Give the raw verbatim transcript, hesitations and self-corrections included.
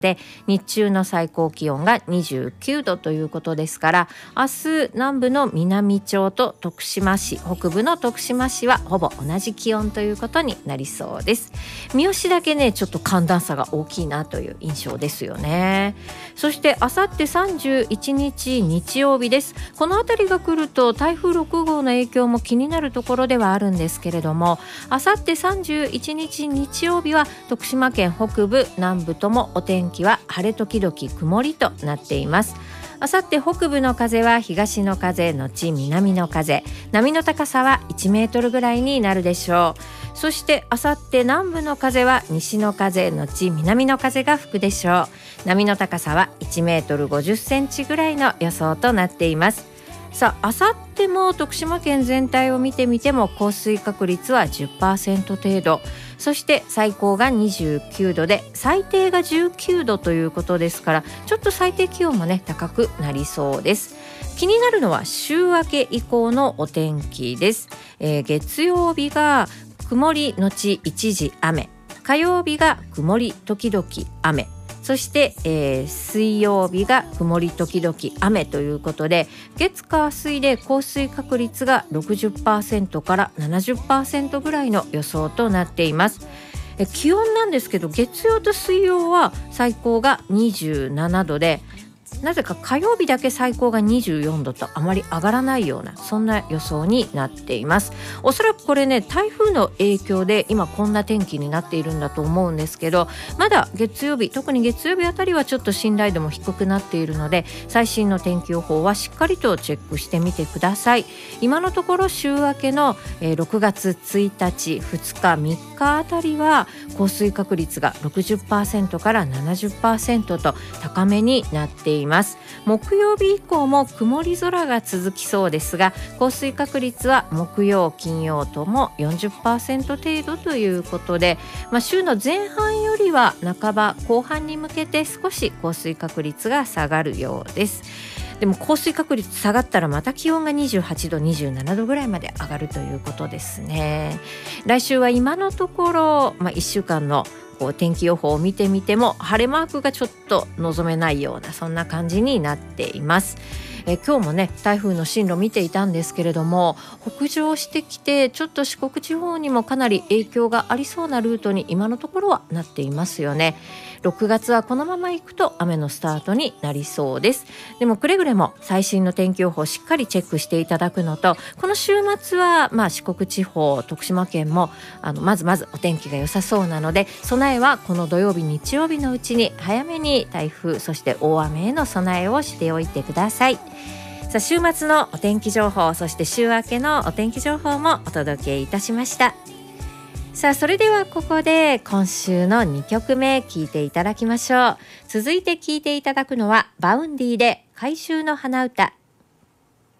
で日中の最高気温がにじゅうきゅうどということですから、明日南部の南町と徳島市、北部の徳島市はほぼ同じ気温ということになりそうです。三好だけねちょっと寒暖差が大きいなという印象ですよね。そしてあさってさんじゅういちにち日曜日です。この辺りが来ると台風ろくごうの影響も気になるところではあるんですけれども、あさってさんじゅういちにち日曜日は徳島県北部南部ともお天気は晴れ時々曇りとなっています。あさって北部の風は東の風のち南の風、波の高さはいちメートルぐらいになるでしょう。そしてあさって南部の風は西の風のち南の風が吹くでしょう。波の高さはいちメートルごじゅっセンチぐらいの予想となっています。さあ、あさっても徳島県全体を見てみても降水確率は じゅっパーセント 程度、そして最高がにじゅうきゅうどで最低がじゅうきゅうどということですから、ちょっと最低気温もね高くなりそうです。気になるのは週明け以降のお天気です。えー、月曜日が曇りのち一時雨、火曜日が曇り時々雨、そして、えー、水曜日が曇り時々雨ということで、月火水で降水確率が ろくじゅっパーセント から ななじゅっパーセント ぐらいの予想となっています。え気温なんですけど、月曜と水曜は最高がにじゅうななどで、なぜか火曜日だけ最高がにじゅうよんどとあまり上がらないような、そんな予想になっています。おそらくこれね台風の影響で今こんな天気になっているんだと思うんですけど、まだ月曜日、特に月曜日あたりはちょっと信頼度も低くなっているので、最新の天気予報はしっかりとチェックしてみてください。今のところ週明けのろくがつついたちふつかみっかあたりは降水確率が ろくじゅっパーセント から ななじゅっパーセント と高めになっています。木曜日以降も曇り空が続きそうですが、降水確率は木曜金曜とも よんじゅっパーセント 程度ということで、まあ、週の前半よりは半ば後半に向けて少し降水確率が下がるようです。でも降水確率下がったらまた気温がにじゅうはちどにじゅうななどぐらいまで上がるということですね。来週は今のところ、まあ、いっしゅうかんのこう天気予報を見てみても晴れマークがちょっと望めないような、そんな感じになっています。え今日もね台風の進路見ていたんですけれども、北上してきてちょっと四国地方にもかなり影響がありそうなルートに今のところはなっていますよね。ろくがつはこのまま行くと雨のスタートになりそうです。でもくれぐれも最新の天気予報をしっかりチェックしていただくのと、この週末はまあ四国地方、徳島県もあのまずまずお天気が良さそうなので、備えはこの土曜日日曜日のうちに早めに台風そして大雨への備えをしておいてください。さあ、週末のお天気情報、そして週明けのお天気情報もお届けいたしました。さあ、それではここで今週のにきょくめ聴いていただきましょう。続いて聴いていただくのはバウンディで怪獣の花歌。